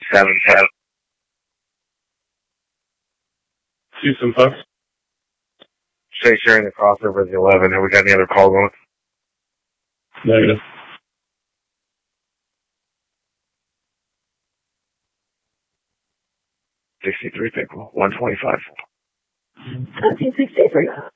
7-7. Houston Bucks. Say sharing the crossover is 11. Have we got any other call going? Negative. $63 pickle. $125. Okay, 63.